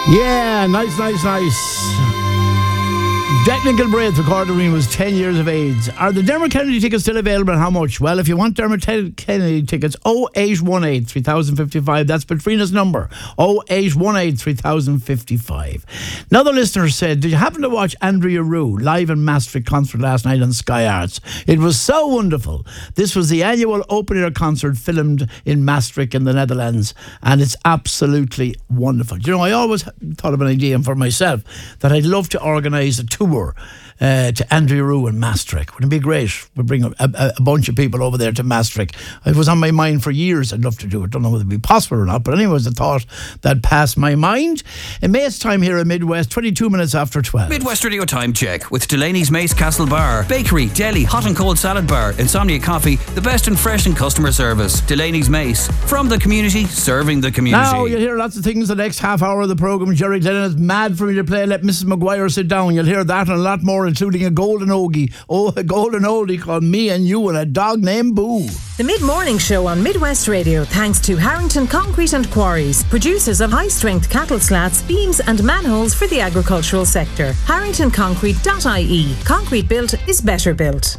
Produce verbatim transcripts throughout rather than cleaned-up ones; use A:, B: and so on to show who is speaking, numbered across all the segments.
A: Yeah, nice, nice, nice. Technical Break recorded when he was ten years of age. Are the Dermot Kennedy tickets still available and how much? Well, if you want Dermot Kennedy tickets, oh eight one eight, three thousand fifty-five. That's Patrina's number, oh eight one eight, three thousand fifty-five. Another listener said, did you happen to watch Andrea Rue live in Maastricht concert last night on Sky Arts? It was so wonderful. This was the annual open-air concert filmed in Maastricht in the Netherlands, and it's absolutely wonderful. You know, I always thought of an idea for myself that I'd love to organise a tour Uh, to Andrea Rue in Maastricht. Wouldn't it be great? We'd bring a, a, a bunch of people over there to Maastricht. It was on my mind for years. I'd love to do it. Don't know whether it'd be possible or not, but anyway, it was a thought that passed my mind. In May's time here in Midwest, twenty-two minutes after twelve.
B: Midwest Radio Time Check with Delaney's Mace Castle Bar. Bakery, deli, hot and cold salad bar, Insomnia Coffee, the best in fresh and customer service. Delaney's Mace. From the community, serving the community.
A: Now, you'll hear lots of things the next half hour of the programme. Jerry Glennon is mad for me to play Let Missus Maguire Sit Down. You'll hear that and a lot more, including a golden oldie, oh, a golden oldie called Me and You and a dog named Boo.
C: The mid-morning show on Midwest Radio, thanks to Harrington Concrete and Quarries, producers of high-strength cattle slats, beams and manholes for the agricultural sector. harrington concrete dot I E. Concrete built is better built.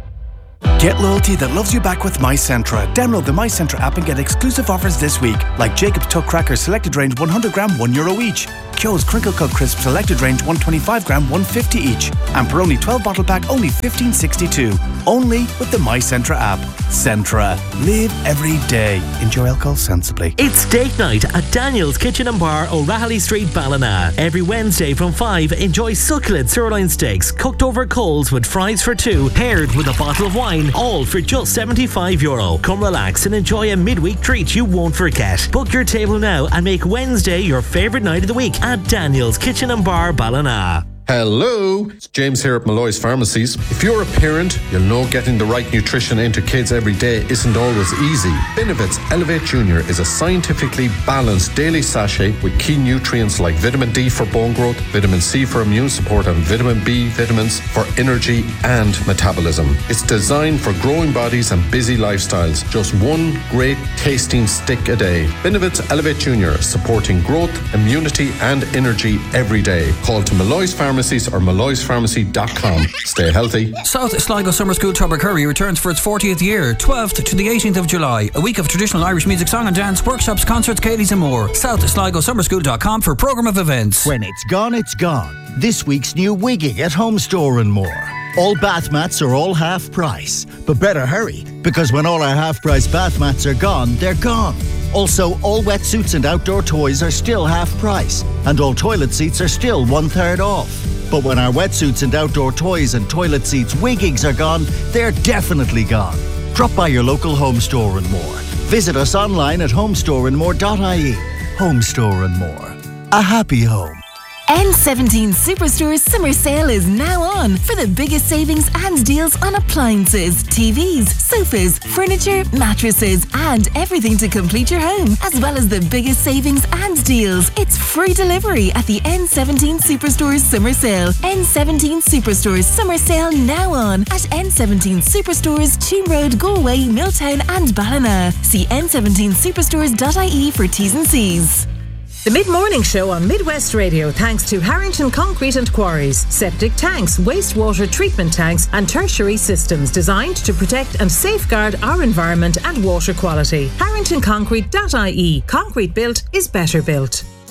D: Get loyalty that loves you back with MyCentra. Download the MyCentra app and get exclusive offers this week, like Jacob's Tuck Crackers selected range one hundred gram, one euro each. Kyo's Crinkle Cut Crisp selected range one twenty-five gram, one fifty each. And Peroni twelve bottle pack only fifteen sixty-two. Only with the MyCentra app. Centra. Live every day. Enjoy alcohol sensibly.
E: It's date night at Daniel's Kitchen and Bar, O'Rahilly Street, Ballina. Every Wednesday from five, enjoy succulent sirloin steaks cooked over coals with fries for two, paired with a bottle of wine, all for just seventy-five euro. Come relax and enjoy a midweek treat you won't forget. Book your table now and make Wednesday your favourite night of the week at Daniel's Kitchen and Bar, Ballina.
F: Hello, it's James here at Malloy's Pharmacies. If you're a parent, you'll know getting the right nutrition into kids every day isn't always easy. Benevit's Elevate Junior is a scientifically balanced daily sachet with key nutrients like vitamin D for bone growth, vitamin C for immune support, and vitamin B vitamins for energy and metabolism. It's designed for growing bodies and busy lifestyles. Just one great tasting stick a day. Benevit's Elevate Junior, supporting growth, immunity, and energy every day. Call to Malloy's Pharmacies or malloys pharmacy dot com. Stay healthy.
B: South Sligo Summer School Tubbercurry returns for its fortieth year, twelfth to the eighteenth of July. A week of traditional Irish music, song and dance, workshops, concerts, Katie's and more. south sligo summer school dot com for programme of events.
G: When it's gone, it's gone. This week's new wigging at Home Store and More. All bath mats are all half price. But better hurry, because when all our half price bath mats are gone, they're gone. Also, all wetsuits and outdoor toys are still half price, and all toilet seats are still one third off. But when our wetsuits and outdoor toys and toilet seats wiggings are gone, they're definitely gone. Drop by your local Home Store and More. Visit us online at home store and more dot I E. Home Store and More. A happy home.
H: N seventeen Superstore's summer sale is now on for the biggest savings and deals on appliances, T Vs, sofas, furniture, mattresses, and everything to complete your home, as well as the biggest savings and deals. It's free delivery at the N seventeen Superstore's summer sale. N seventeen Superstore's summer sale now on at N seventeen Superstores, Cheam Road, Galway, Milltown, and Ballina. See N seventeen superstores dot I E for T's and C's.
C: The mid-morning show on Midwest Radio, thanks to Harrington Concrete and Quarries. Septic tanks, wastewater treatment tanks and tertiary systems designed to protect and safeguard our environment and water quality. harrington concrete dot I E. Concrete built is better built.